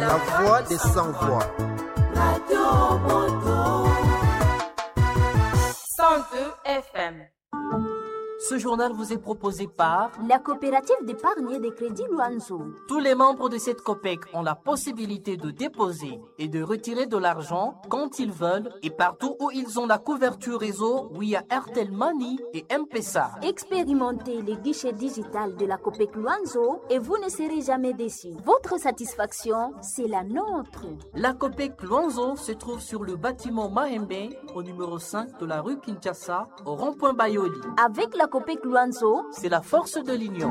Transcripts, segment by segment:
la voix des sans-voix. Radio Moto 102 FM. Ce journal vous est proposé par la coopérative d'épargne et de crédit Luanzo. Tous les membres de cette COPEC ont la possibilité de déposer et de retirer de l'argent quand ils veulent et partout où ils ont la couverture réseau via Airtel Money et M-Pesa. Expérimentez les guichets digital de la COPEC Luanzo et vous ne serez jamais déçus. Votre satisfaction, c'est la nôtre. La COPEC Luanzo se trouve sur le bâtiment Mahembe au numéro 5 de la rue Kinshasa au rond-point Bayoli. Avec la COPEC Luanzo, c'est la force de l'union.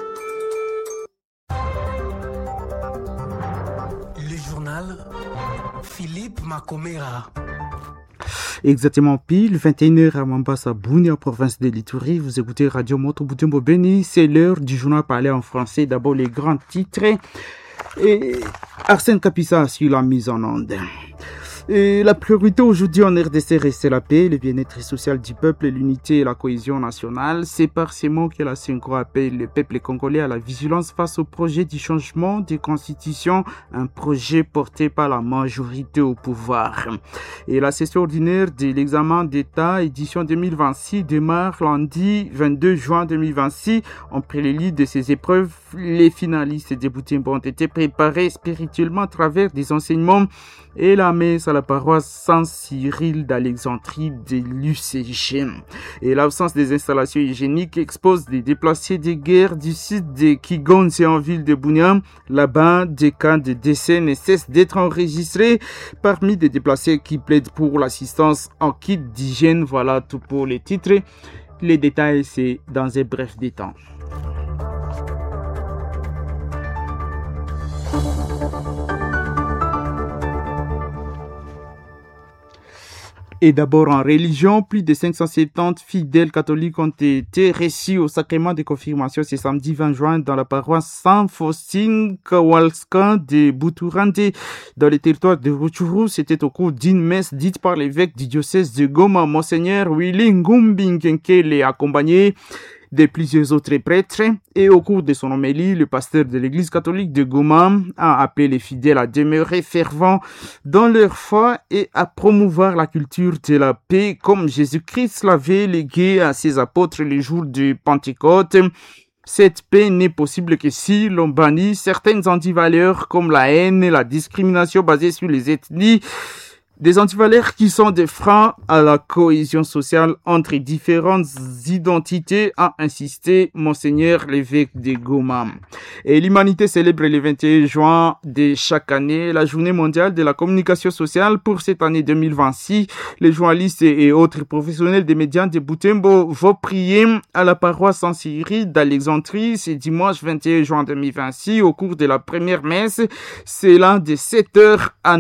Le journal Philippe Macomera. Exactement pile, 21h à Mambasa, Bunia, province de l'Ituri. Vous écoutez Radio Moto Butembo Beni. C'est l'heure du journal parlé en français. D'abord les grands titres. Et Arsène Kapisa sur la mise en onde. Et la priorité aujourd'hui en RDC reste la paix, le bien-être social du peuple, l'unité et la cohésion nationale. C'est par ces mots que la Synchro appelle le peuple congolais à la vigilance face au projet du changement de constitution, un projet porté par la majorité au pouvoir. Et la session ordinaire de l'examen d'État édition 2026 démarre lundi 22 juin 2026. En prélude de ces épreuves, les finalistes des Butembo ont été préparés spirituellement à travers des enseignements et la messe à la paroisse Saint-Cyril d'Alexandrie de l'UCG. Et l'absence des installations hygiéniques expose des déplacés de guerre du site de Kigonze en ville de Bunia. Là-bas, des cas de décès ne cessent d'être enregistrés parmi des déplacés qui plaident pour l'assistance en kit d'hygiène. Voilà tout pour les titres. Les détails, c'est dans un bref détail. Et d'abord en religion, plus de 570 fidèles catholiques ont été reçus au sacrement de confirmation ce samedi 20 juin dans la paroisse Saint-Faustin Kowalska de Buturande dans le territoire de Rutshuru. C'était au cours d'une messe dite par l'évêque du diocèse de Goma, Monseigneur Willy Ngumbi Nkenkele, accompagné de plusieurs autres prêtres. Et au cours de son homélie, le pasteur de l'église catholique de Goma a appelé les fidèles à demeurer fervents dans leur foi et à promouvoir la culture de la paix comme Jésus-Christ l'avait légué à ses apôtres les jours de Pentecôte. Cette paix n'est possible que si l'on bannit certaines antivaleurs comme la haine et la discrimination basée sur les ethnies. Des antivaleurs qui sont des freins à la cohésion sociale entre différentes identités, a insisté Monseigneur l'évêque de Goma. Et l'humanité célèbre le 21 juin de chaque année la journée mondiale de la communication sociale. Pour cette année 2026. Les journalistes et autres professionnels des médias de Butembo vont prier à la paroisse Saint-Cyril d'Alexandrie ce dimanche 21 juin 2026 au cours de la première messe. C'est là de 7h à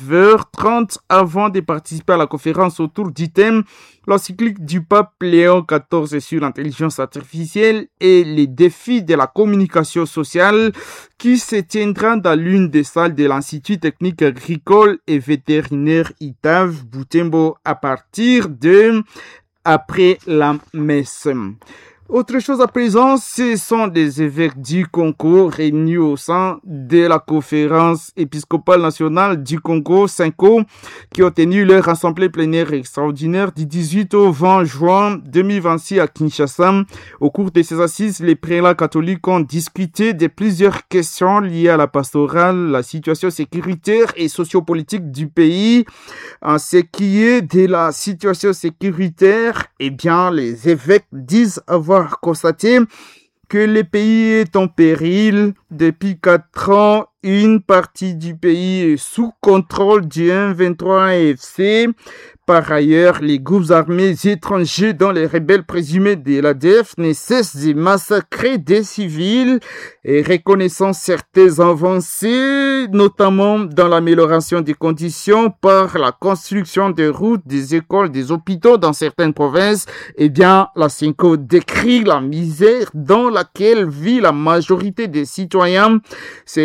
9h30. Avant de participer à la conférence autour du thème l'encyclique du pape Léon XIV sur l'intelligence artificielle et les défis de la communication sociale qui se tiendra dans l'une des salles de l'Institut technique agricole et vétérinaire ITAV Butembo à partir de après la messe. Autre chose à présent, ce sont des évêques du Congo réunis au sein de la conférence épiscopale nationale du Congo, SENCO, qui ont tenu leur assemblée plénière extraordinaire du 18 au 20 juin 2026 à Kinshasa. Au cours de ces assises, les prélats catholiques ont discuté de plusieurs questions liées à la pastorale, la situation sécuritaire et sociopolitique du pays. En ce qui est de la situation sécuritaire, eh bien, les évêques disent avoir constaté que le pays est en péril. Depuis 4 ans, une partie du pays est sous contrôle du M23 AFC. Par ailleurs, les groupes armés étrangers dont les rebelles présumés de l'ADF ne cessent de massacrer des civils et reconnaissant certaines avancées, notamment dans l'amélioration des conditions par la construction des routes, des écoles, des hôpitaux dans certaines provinces, eh bien, la Synco décrit la misère dans laquelle vit la majorité des citoyens. Selon les communautés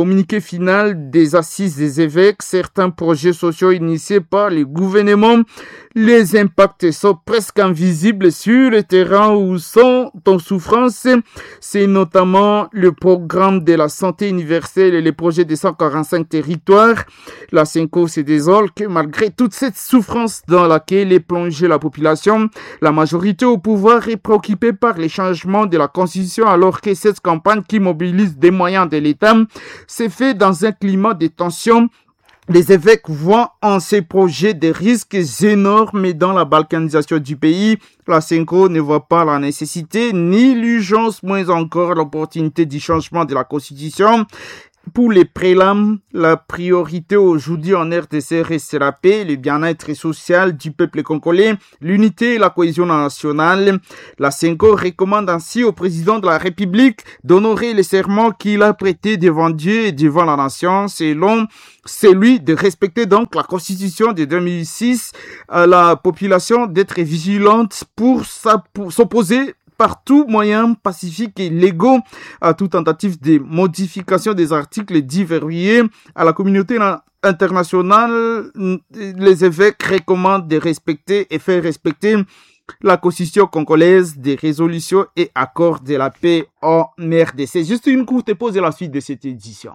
communiqué final des assises des évêques, certains projets sociaux initiés par les gouvernements, les impacts sont presque invisibles sur le terrain où sont en souffrance. C'est notamment le programme de la santé universelle et les projets des 145 territoires. La Senco se désole que malgré toute cette souffrance dans laquelle est plongée la population, la majorité au pouvoir est préoccupée par les changements de la Constitution alors que cette campagne qui mobilise des moyens de l'État s'est fait dans un climat de tension. Les évêques voient en ces projets des risques énormes dans la balkanisation du pays. La Senco ne voit pas la nécessité ni l'urgence, moins encore l'opportunité du changement de la Constitution. Pour les prélats, la priorité aujourd'hui en RDC reste la paix, le bien-être social du peuple congolais, l'unité et la cohésion nationale. La Senco recommande ainsi au président de la République d'honorer le serment qu'il a prêté devant Dieu et devant la nation, selon celui de respecter donc la Constitution de 2006, à la population d'être vigilante pour s'opposer par tout moyen pacifique et légaux à toute tentative de modification des articles dits verrouillés. À la communauté internationale, les évêques recommandent de respecter et faire respecter la Constitution congolaise, des résolutions et accords de la paix en RDC. Juste une courte pause et la suite de cette édition.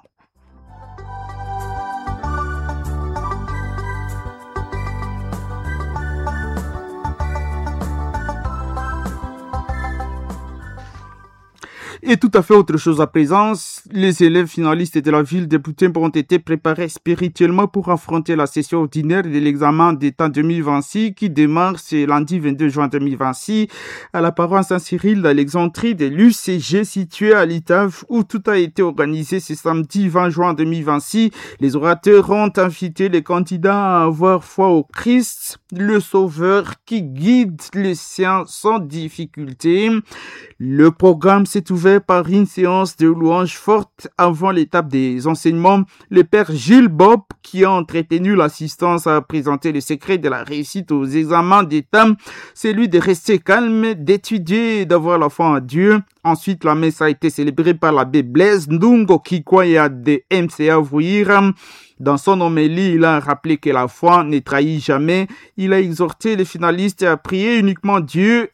Et tout à fait autre chose à présent, les élèves finalistes de la ville de Butembo ont été préparés spirituellement pour affronter la session ordinaire de l'examen d'État 2026 qui démarre ce lundi 22 juin 2026 à la paroisse Saint-Cyril d'Alexandrie de l'UCG située à Litave où tout a été organisé ce samedi 20 juin 2026. Les orateurs ont invité les candidats à avoir foi au Christ, le Sauveur qui guide les siens sans difficulté. Le programme s'est ouvert par une séance de louanges forte avant l'étape des enseignements. Le père Gilles Bob, qui a entretenu l'assistance, a présenté le secret de la réussite aux examens d'État. C'est lui de rester calme, d'étudier et d'avoir la foi en Dieu. Ensuite, la messe a été célébrée par l'abbé Blaise Ndungo Kikwaya de MCA Vouira. Dans son homélie, il a rappelé que la foi ne trahit jamais. Il a exhorté les finalistes à prier uniquement Dieu,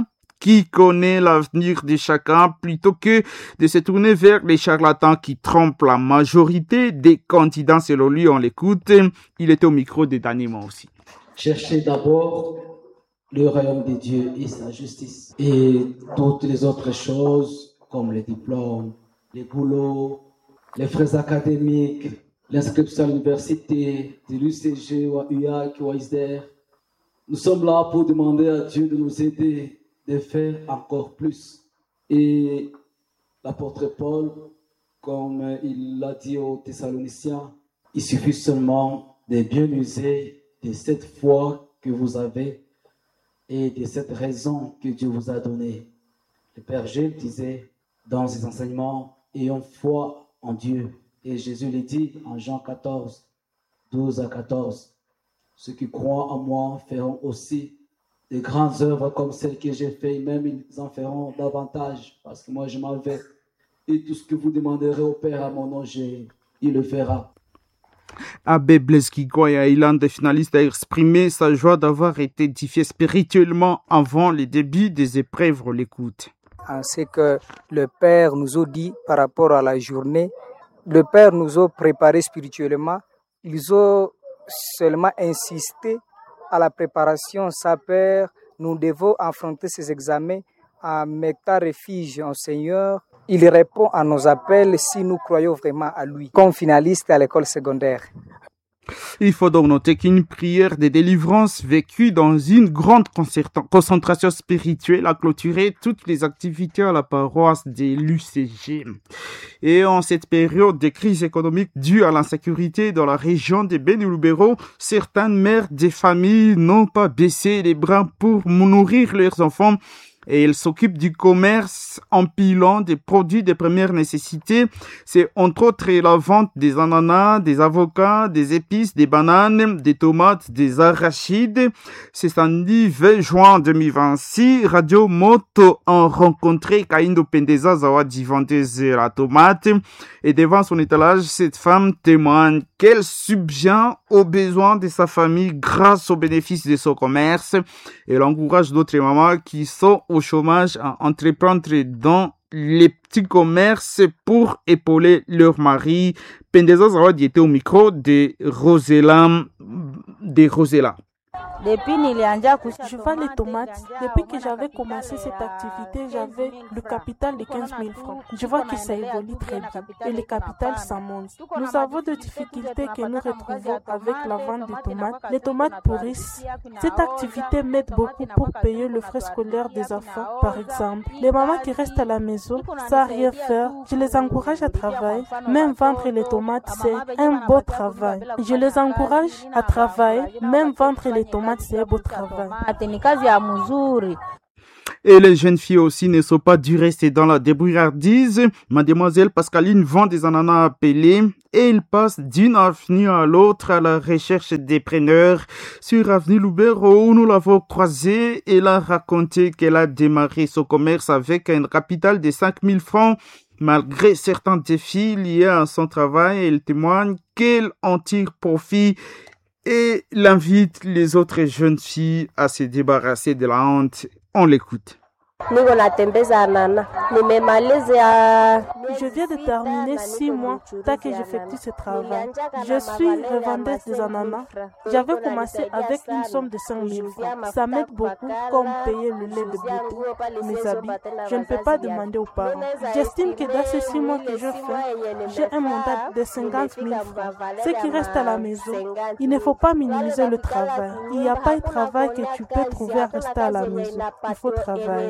qui connaît l'avenir de chacun plutôt que de se tourner vers les charlatans qui trompent la majorité des candidats. Selon lui, on l'écoute. Il était au micro de Danima aussi. Cherchez d'abord le royaume de Dieu et sa justice. Et toutes les autres choses, comme les diplômes, les boulots, les frais académiques, l'inscription à l'université, de l'UCG ou à UAC ou à ISDER, nous sommes là pour demander à Dieu de nous aider de faire encore plus. Et l'apôtre Paul, comme il l'a dit aux Thessaloniciens, il suffit seulement de bien user de cette foi que vous avez et de cette raison que Dieu vous a donnée. Le Père Gilles disait dans ses enseignements, ayons foi en Dieu. Et Jésus le dit en Jean 14, 12 à 14, ceux qui croient en moi feront aussi des grandes œuvres comme celles que j'ai faites, même ils en feront davantage, parce que moi je m'en vais. Et tout ce que vous demanderez au Père à mon nom, il le fera. Abbé Blaise Kikwaya, l'un des finalistes, a exprimé sa joie d'avoir été édifié spirituellement avant le début des épreuves. On l'écoute. Ce que le Père nous a dit par rapport à la journée, le Père nous a préparé spirituellement. Ils ont seulement insisté à la préparation. Sa Père, nous devons affronter ces examens en mettant refuge en Seigneur. Il répond à nos appels si nous croyons vraiment à lui, comme finaliste à l'école secondaire. Il faut donc noter qu'une prière de délivrance vécue dans une grande concentration spirituelle a clôturé toutes les activités à la paroisse de l'UCG. Et en cette période de crise économique due à l'insécurité dans la région de Beni-Lubero, certaines mères des familles n'ont pas baissé les bras pour nourrir leurs enfants. et elle s'occupe du commerce ambulant des produits de première nécessité. C'est entre autres la vente des ananas, des avocats, des épices, des bananes, des tomates, des arachides. C'est samedi 20 juin 2026. Radio Moto a rencontré Kaindo Pendeza Zawadi, vendeuse de la tomate. Et devant son étalage, cette femme témoigne qu'elle subvient aux besoins de sa famille grâce aux bénéfices de son commerce. Elle encourage d'autres mamans qui sont au chômage à entreprendre dans les petits commerces pour épauler leur mari. Pendeza Zawadi était au micro de Rosela. Je vends les tomates. Depuis que j'avais commencé cette activité, j'avais le capital de 15 000 francs. Je vois que ça évolue très bien et le capital s'en monte. Nous avons des difficultés que nous retrouvons avec la vente des tomates. Les tomates pourrissent. Cette activité m'aide beaucoup pour payer le frais scolaire des enfants, par exemple. Les mamans qui restent à la maison sans rien faire, je les encourage à travailler. Même vendre les tomates, c'est un beau travail. Je les encourage à travailler. Même vendre les tomates, c'est un beau travail. Et les jeunes filles aussi ne sont pas dû rester dans la débrouillardise. Mademoiselle Pascaline vend des ananas à peler et il passe d'une avenue à l'autre à la recherche des preneurs. Sur avenue Lubero, où nous l'avons croisée, elle a raconté qu'elle a démarré son commerce avec un capital de 5 000 francs. Malgré certains défis liés à son travail, elle témoigne qu'elle en tire profit et l'invite les autres jeunes filles à se débarrasser de la honte. On l'écoute. Je viens de terminer 6 mois tant que j'effectue ce travail. Je suis revendeuse des ananas. J'avais commencé avec une somme de 5 000 francs. Ça m'aide beaucoup comme payer le lait de beauté, mes habits. Je ne peux pas demander aux parents. J'estime que dans ces 6 mois que je fais, j'ai un montant de 50 000 francs. Ce qui reste à la maison, il ne faut pas minimiser le travail. Il n'y a pas de travail que tu peux trouver à rester à la maison. Il faut travailler.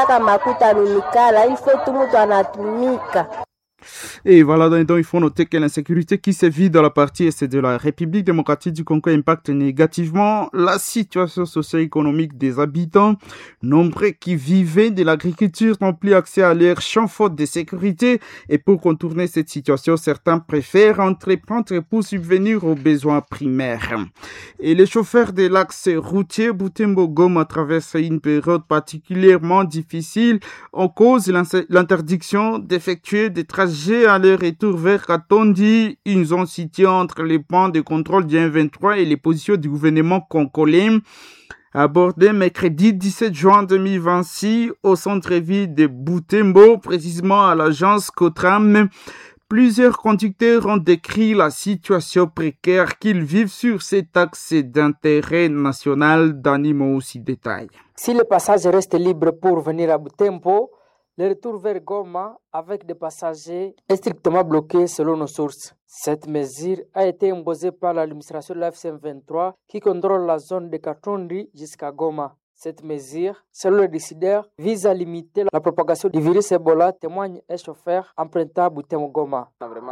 Et voilà, donc il faut noter que l'insécurité qui sévit dans la partie est de la République démocratique du Congo impacte négativement la situation socio-économique des habitants. Nombreux qui vivaient de l'agriculture n'ont plus accès à leurs champs faute de sécurité. Et pour contourner cette situation, certains préfèrent entreprendre pour subvenir aux besoins primaires. Et les chauffeurs de l'axe routier Butembo-Goma traversent une période particulièrement difficile en cause l'interdiction d'effectuer des trajets à leur retour vers Katondi, une zone située entre les points de contrôle du M23 et les positions du gouvernement congolais. Abordé mercredi 17 juin 2026 au centre-ville de Butembo, précisément à l'agence Cotram, plusieurs conducteurs ont décrit la situation précaire qu'ils vivent sur cet axe d'intérêt national. D'animo aussi détail. Si le passage reste libre pour venir à Butembo, le retour vers Goma avec des passagers est strictement bloqué selon nos sources. Cette mesure a été imposée par l'administration de la FCM23 qui contrôle la zone de Katondi jusqu'à Goma. Cette mesure, selon les décideurs, vise à limiter la propagation du virus Ebola, témoigne un chauffeur empruntant Butembo Goma.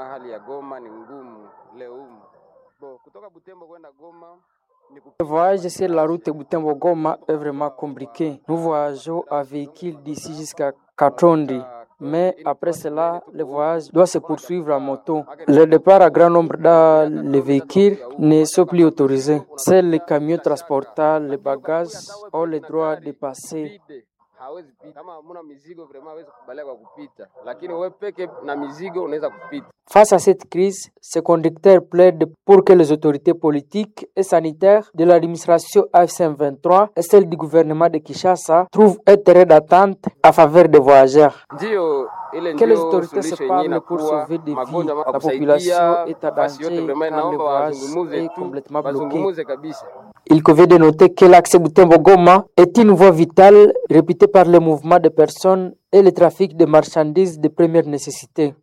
Le voyage sur la route Butembo-Goma est vraiment compliqué. Nous voyageons à véhicule d'ici jusqu'à Katondi. Mais après cela, le voyage doit se poursuivre en moto. Le départ à grand nombre dans les véhicules ne sont plus autorisés. Seuls les camions transportant les bagages ont le droit de passer. Face à cette crise, ces conducteurs plaident pour que les autorités politiques et sanitaires de l'administration AFC-M23 et celles du gouvernement de Kinshasa trouvent un terrain d'attente à faveur des voyageurs. Que les autorités se parlent pour sauver des vies. La population est à danger car le voyage est complètement bloqué. Il convient de noter que l'axe Butembo-Goma est une voie vitale réputée par le mouvement de personnes et le trafic de marchandises de première nécessité.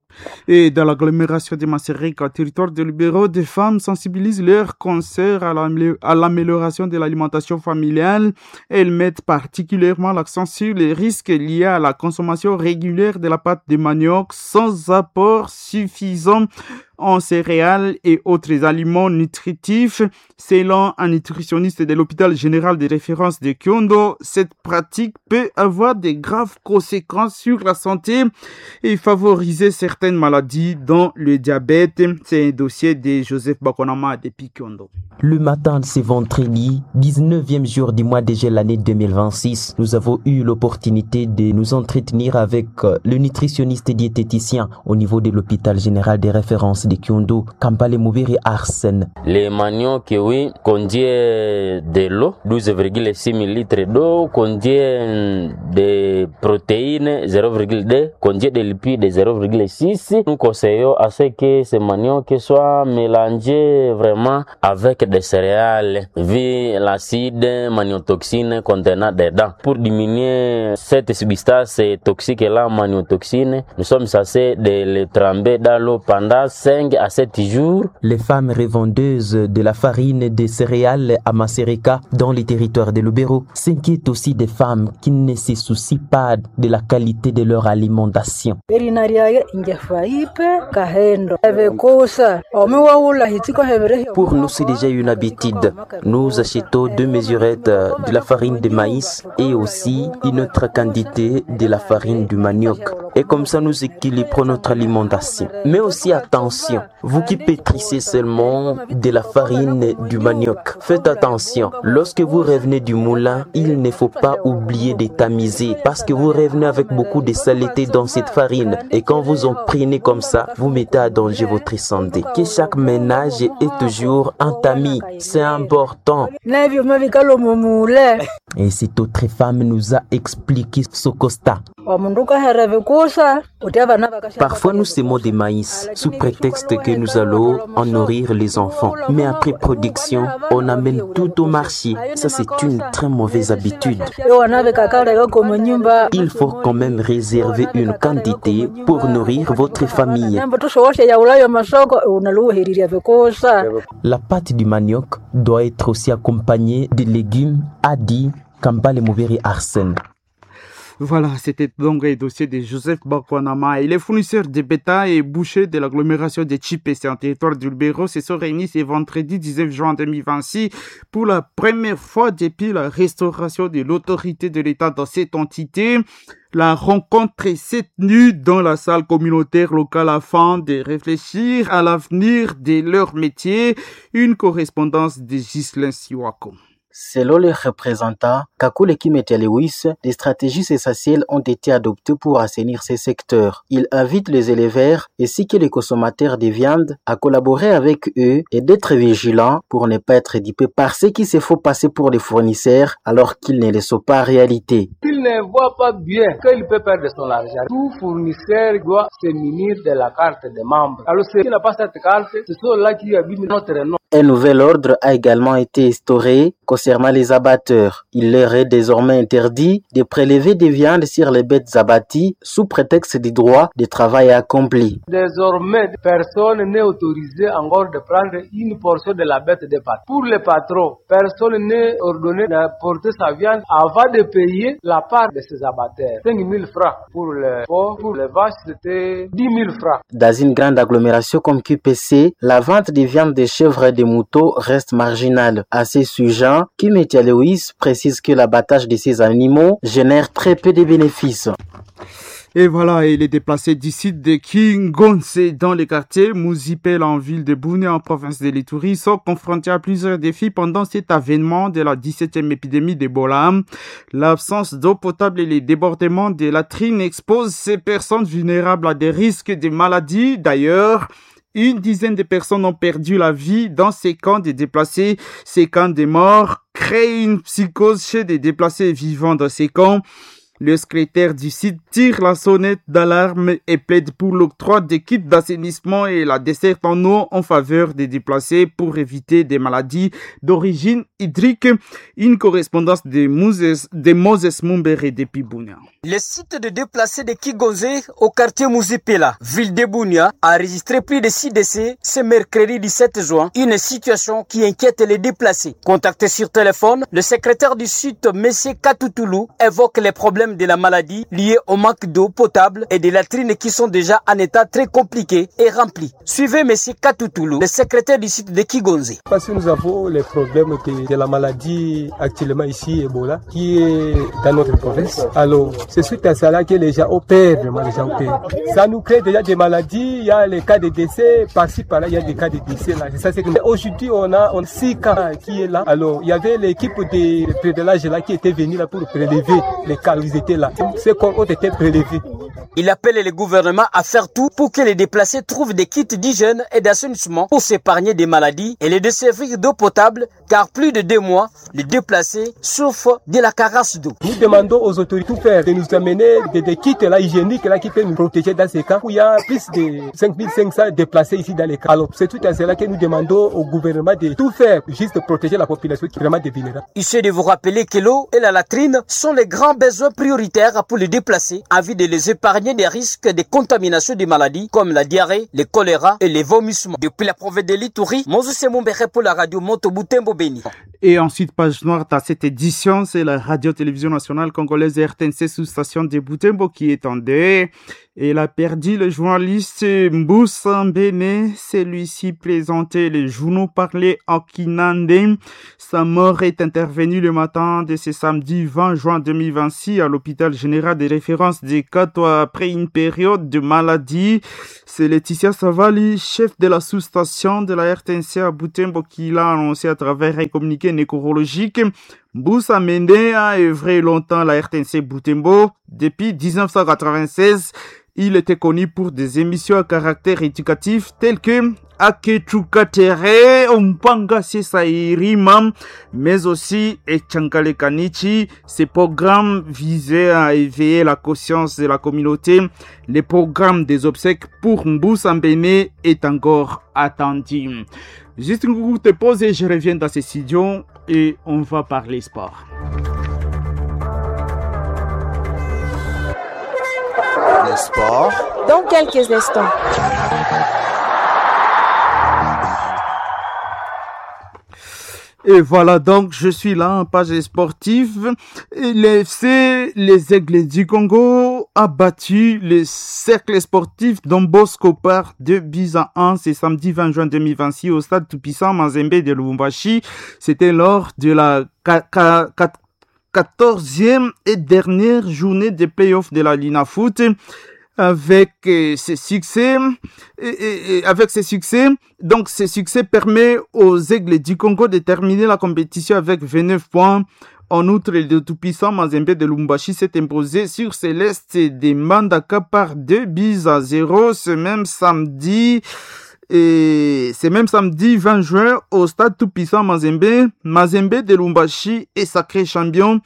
Et dans l'agglomération de Masserica, territoire de Lubero, des femmes sensibilisent leurs consoeurs à l'amélioration de l'alimentation familiale. Elles mettent particulièrement l'accent sur les risques liés à la consommation régulière de la pâte de manioc sans apport suffisant en céréales et autres aliments nutritifs. Selon un nutritionniste de l'hôpital général de référence de Kyondo, cette pratique peut avoir de graves conséquences sur la santé et favoriser certaines maladies, dont le diabète. C'est un dossier de Joseph Bakonama depuis Kyondo. Le matin de ce vendredi, 19e jour du mois de juillet l'année 2026, nous avons eu l'opportunité de nous entretenir avec le nutritionniste diététicien au niveau de l'hôpital général de référence de Kyondo, Kampale Moubiri Arsène. Les manioc, oui, contient de l'eau, 12,6 ml d'eau, contient des protéines, 0,2, contient des lipides, 0,6. Nous conseillons à ce que ces manioc soient mélangés vraiment avec des céréales, vu l'acide maniotoxine contenant dedans. Pour diminuer cette substance toxique, la maniotoxine, nous sommes censés de les tremper dans l'eau pendant 5 à 7 jours. Les femmes revendeuses de la farine de céréales à Masserica, dans les territoires de Lubero, s'inquiètent aussi des femmes qui ne se soucient pas de la qualité de leur alimentation. Pour nous, c'est déjà une habitude. Nous achetons 2 mesurettes de la farine de maïs et aussi une autre quantité de la farine du manioc. Et comme ça, nous équilibrons notre alimentation. Mais aussi attention, vous qui pétrissez seulement de la farine du manioc, faites attention. Lorsque vous revenez du moulin, il ne faut pas oublier de tamiser parce que vous revenez avec beaucoup de saleté dans cette farine. Et quand vous en prenez comme ça, vous mettez à danger votre santé. Que chaque ménage est toujours en tamis. C'est important. Et cette autre femme nous a expliqué ce constat. Parfois nous sémons des maïs sous prétexte que nous allons en nourrir les enfants. Mais après production, on amène tout au marché. Ça, c'est une très mauvaise habitude. Il faut quand même réserver une quantité pour nourrir votre famille. La pâte du manioc doit être aussi accompagnée de légumes, a dit Kampale Moubiri Arsène. Voilà, c'était donc le dossier de Joseph Bakwanama. Et les fournisseurs de bétail et bouchers de l'agglomération de Chipé, c'est un territoire du Lubero, se sont réunis ce vendredi 19 juin 2026 pour la première fois depuis la restauration de l'autorité de l'État dans cette entité. La rencontre s'est tenue dans la salle communautaire locale afin de réfléchir à l'avenir de leur métier. Une correspondance de Ghislain Siwako. Selon les représentants, Kakule Kimetelewis, des stratégies essentielles ont été adoptées pour assainir ces secteurs. Il invite les éleveurs ainsi que les consommateurs de viande à collaborer avec eux et d'être vigilants pour ne pas être dupés par ceux qui se font passer pour des fournisseurs alors qu'ils ne le sont pas en réalité. Il ne voit pas bien qu'il peut perdre son argent. Tout fournisseur doit se munir de la carte des membres. Alors ceux qui n'ont pas cette carte, ce sont là qui abîment notre nom. Un nouvel ordre a également été instauré concernant les abatteurs. Il leur est désormais interdit de prélever des viandes sur les bêtes abattues sous prétexte du droit de travail accompli. Désormais, personne n'est autorisé encore de prendre une portion de la bête de pâte. Pour les patrons, personne n'est ordonné d'apporter sa viande avant de payer la part de ses abatteurs. 5 000 francs pour les porcs, pour les vaches, c'était 10 000 francs. Dans une grande agglomération comme QPC, la vente des viandes de chèvres et de moutons reste marginale. À ce sujet, Kimetia Lewis précise que l'abattage de ces animaux génère très peu de bénéfices. Et voilà, il est déplacé d'ici de Kingonse dans les quartiers Mouzipel en ville de Bouné en province de l'Ituri sont confrontés à plusieurs défis pendant cet avènement de la 17e épidémie d'Ebola. L'absence d'eau potable et les débordements des latrines exposent ces personnes vulnérables à des risques de maladies. D'ailleurs, une dizaine de personnes ont perdu la vie dans ces camps de déplacés. Ces camps de morts créent une psychose chez des déplacés vivant dans ces camps. Le secrétaire du site tire la sonnette d'alarme et plaide pour l'octroi des kits d'assainissement et la desserte en eau en faveur des déplacés pour éviter des maladies d'origine hydrique. Une correspondance de Moses Mumbere depuis Bunia. Le site de déplacés de Kigonzé au quartier Mouzipela, ville de Bunia, a enregistré plus de 6 décès ce mercredi 17 juin. Une situation qui inquiète les déplacés. Contacté sur téléphone, le secrétaire du site, M. Katoutoulou, évoque les problèmes de la maladie liés au manque d'eau potable et des latrines qui sont déjà en état très compliqué et rempli. Suivez M. Katoutoulou, le secrétaire du site de Kigonzé. Parce que nous avons les problèmes de la maladie actuellement ici, Ebola, qui est dans notre province. Alors, c'est suite à cela que les gens opèrent, vraiment les gens opèrent. Ça nous crée déjà des maladies, il y a les cas de décès, par-ci par-là, il y a des cas de décès là. C'est ça, c'est que aujourd'hui, on a 6 cas qui est là. Alors, il y avait l'équipe de prélevage là qui était venue là pour prélever les cas, ils étaient là. Ces corps ont été prélevés. Il appelle le gouvernement à faire tout pour que les déplacés trouvent des kits d'hygiène et d'assainissement pour s'épargner des maladies et les desservir d'eau potable, car plus de 2 mois, les déplacés souffrent de la carasse d'eau. Nous demandons aux autorités de nous amener des kits là, hygiéniques là, qui peuvent nous protéger dans ces cas où il y a plus de 5500 déplacés ici dans les cas. Alors, c'est tout à cela que nous demandons au gouvernement de tout faire, juste protéger la population qui est vraiment vulnérable. Il s'agit de vous rappeler que l'eau et la latrine sont les grands besoins prioritaires pour les déplacés, en vue de les épargner des risques de contamination des maladies comme la diarrhée, le choléra et les vomissements. Depuis la province de l'Ituri, Moses Mumbere pour la radio Moto Butembo Beni. Et ensuite, page noire dans cette édition, c'est la radio-télévision nationale congolaise RTNC sous station de Butembo qui est en deuil. Et il a perdu le journaliste Mboussa Mbene. Celui-ci présentait les journaux parlés en Kinande. Sa mort est intervenue le matin de ce samedi 20 juin 2026 à l'hôpital général de référence de Kato après une période de maladie. C'est Laetitia Savali, chef de la sous-station de la RTNC à Butembo, qui l'a annoncé à travers un communiqué nécrologique. Mboussa Mende a œuvré longtemps à la RTNC Butembo. Depuis 1996, il était connu pour des émissions à caractère éducatif telles que Akechukatere, Ompanga Sesairima, mais aussi Echankale Kanichi. Ces programmes visaient à éveiller la conscience de la communauté. Le programme des obsèques pour Mboussa Mbene est encore attendu. Juste une courte pause et je reviens dans ces studios et on va parler sport. Le sport. Dans quelques instants. Et voilà, donc, je suis là en page sportive. Les Aigles du Congo a battu le cercle sportif Don Bosco par 2-1. C'est samedi 20 juin 2026 au stade tout-puissant Mazembe de Lubumbashi. C'était lors de la 14e et dernière journée des playoffs de la Lina Foot. Avec ces succès, donc ce succès permet aux Aigles du Congo de terminer la compétition avec 29 points. En outre, le tout-puissant Mazembe de Lubumbashi s'est imposé sur Céleste de Mandaka par 2-0 ce même samedi 20 juin au stade tout-puissant Mazembe de Lubumbashi est sacré champion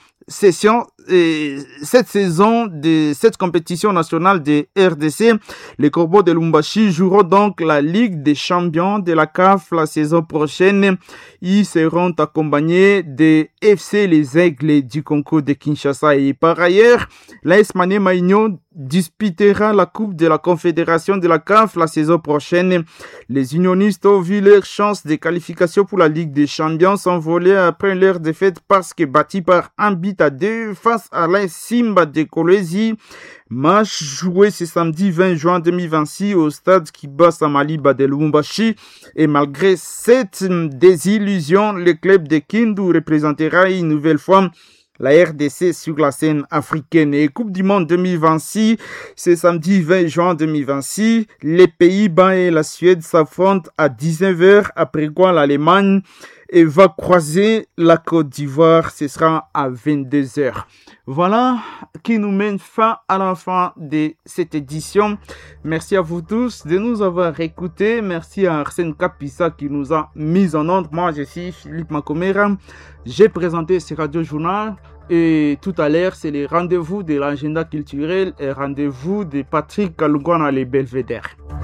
cette saison de cette compétition nationale de RDC. Les Corbeaux de Lubumbashi joueront donc la Ligue des champions de la CAF la saison prochaine. Ils seront accompagnés des FC Les Aigles du Congo de Kinshasa. Et par ailleurs, l'AS Maniema Union disputera la Coupe de la Confédération de la CAF la saison prochaine. Les unionistes ont vu leur chance de qualification pour la Ligue des champions s'envoler après leur défaite parce que battis par 1-2 face à l'AS Simba de Kolwezi. Match joué ce samedi 20 juin 2026 au stade Kibasa Maliba de Lubumbashi. Et malgré cette désillusion, le club de Kindu représentera une nouvelle fois la RDC sur la scène africaine. Et Coupe du Monde 2026, c'est samedi 20 juin 2026. Les Pays-Bas et la Suède s'affrontent à 19h, après quoi l'Allemagne va croiser la Côte d'Ivoire. Ce sera à 22h. Voilà qui nous mène fin à la fin de cette édition. Merci à vous tous de nous avoir écoutés. Merci à Arsène Kapissa qui nous a mis en onde. Moi, je suis Philippe Makomera. J'ai présenté ce radio journal. Et tout à l'heure, c'est le rendez-vous de l'agenda culturel et rendez-vous de Patrick Kalungwana, les Belvédères.